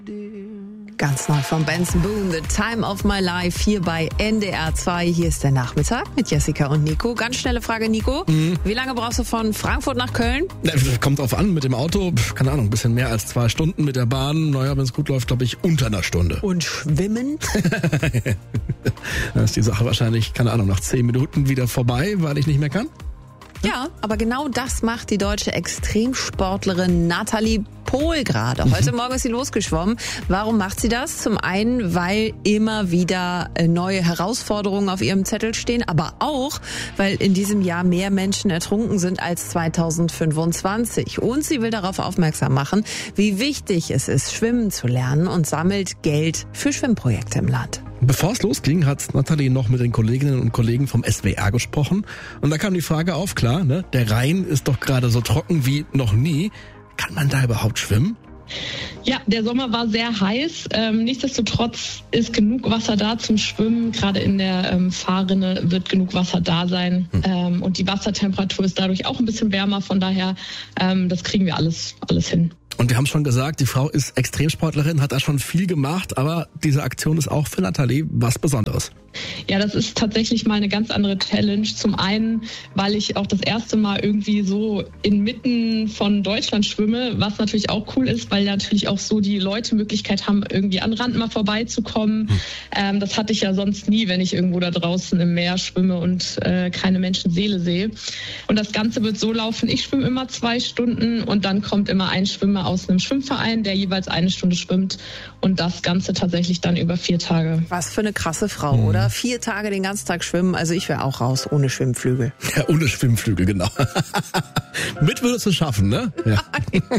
Ganz neu von Benson Boone, The Time of My Life, hier bei NDR 2. Hier ist der Nachmittag mit Jessica und Nico. Ganz schnelle Frage, Nico. Wie lange brauchst du von Frankfurt nach Köln? Kommt drauf an, mit dem Auto, keine Ahnung, ein bisschen mehr als 2 Stunden. Mit der Bahn, naja, wenn es gut läuft, glaube ich, unter einer Stunde. Und schwimmen? Dann ist die Sache wahrscheinlich, keine Ahnung, nach 10 Minuten wieder vorbei, weil ich nicht mehr kann. Ja, aber genau das macht die deutsche Extremsportlerin Nathalie Pohl gerade. Heute Morgen ist sie losgeschwommen. Warum macht sie das? Zum einen, weil immer wieder neue Herausforderungen auf ihrem Zettel stehen, aber auch, weil in diesem Jahr mehr Menschen ertrunken sind als 2025. Und sie will darauf aufmerksam machen, wie wichtig es ist, schwimmen zu lernen, und sammelt Geld für Schwimmprojekte im Land. Bevor es losging, hat Nathalie noch mit den Kolleginnen und Kollegen vom SWR gesprochen. Und da kam die Frage auf, klar, ne? Der Rhein ist doch gerade so trocken wie noch nie. Kann man da überhaupt schwimmen? Ja, der Sommer war sehr heiß. Nichtsdestotrotz ist genug Wasser da zum Schwimmen. Gerade in der Fahrrinne wird genug Wasser da sein. Und die Wassertemperatur ist dadurch auch ein bisschen wärmer. Von daher, das kriegen wir alles hin. Und wir haben schon gesagt, die Frau ist Extremsportlerin, hat da schon viel gemacht, aber diese Aktion ist auch für Nathalie was Besonderes. Ja, das ist tatsächlich mal eine ganz andere Challenge. Zum einen, weil ich auch das erste Mal irgendwie so inmitten von Deutschland schwimme, was natürlich auch cool ist, weil natürlich auch so die Leute Möglichkeit haben, irgendwie an Rand mal vorbeizukommen. Das hatte ich ja sonst nie, wenn ich irgendwo da draußen im Meer schwimme und keine Menschenseele sehe. Und das Ganze wird so laufen, ich schwimme immer 2 Stunden und dann kommt immer ein Schwimmer aus einem Schwimmverein, der jeweils 1 Stunde schwimmt, und das Ganze tatsächlich dann über 4 Tage. Was für eine krasse Frau, oder? 4 Tage den ganzen Tag schwimmen, also ich wäre auch raus, ohne Schwimmflügel. Ja, ohne Schwimmflügel, genau. Mit würdest du es schaffen, ne? Ja.